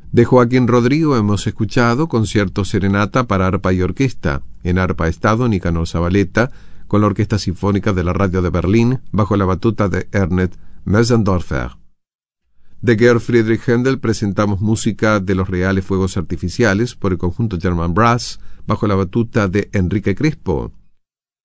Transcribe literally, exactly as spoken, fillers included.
De Joaquín Rodrigo hemos escuchado Concierto Serenata para arpa y orquesta. En arpa ha estado Nicanor Zabaleta, con la Orquesta Sinfónica de la Radio de Berlín, bajo la batuta de Ernest Messendorfer. De Georg Friedrich Händel presentamos música de los Reales Fuegos Artificiales por el conjunto German Brass, bajo la batuta de Enrique Crespo.